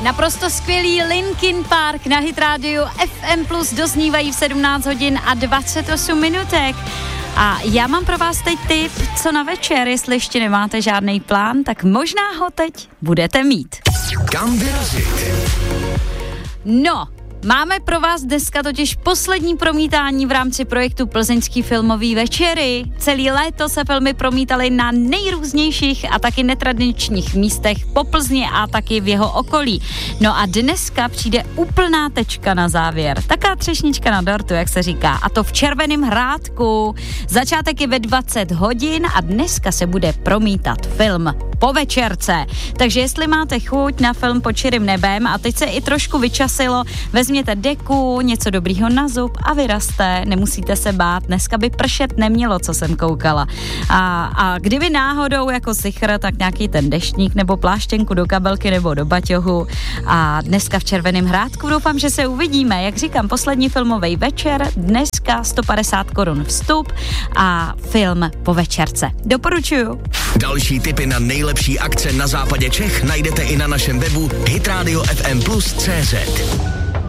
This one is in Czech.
Naprosto skvělý Linkin Park na Hit Radio FM+, doznívají v 17 hodin a 28 minutek. A já mám pro vás teď tip, co na večer, jestli ještě nemáte žádný plán, tak možná ho teď budete mít. Kam vyrazit? No, máme pro vás dneska totiž poslední promítání v rámci projektu Plzeňský filmový večery. Celý léto se filmy promítaly na nejrůznějších a taky netradičních místech po Plzni a taky v jeho okolí. No a dneska přijde úplná tečka na závěr. Taká třešnička na dortu, jak se říká. A to v Červeném Hrádku. Začátek je ve 20 hodin a dneska se bude promítat film Po večerce. Takže jestli máte chuť na film Pod širým nebem a teď se i trošku vyčasilo, vezměte deku, něco dobrýho na zub a vyrazte, nemusíte se bát, dneska by pršet nemělo, co jsem koukala. A kdyby náhodou jako sichr, tak nějaký ten deštník nebo pláštěnku do kabelky nebo do baťohu a dneska v Červeném Hrádku doufám, že se uvidíme. Jak říkám, poslední filmový večer, dneska 150 korun vstup a film Po večerce. Doporučuju. Další tipy na nejlepší akce na západě Čech najdete i na našem webu hitradiofm+cz.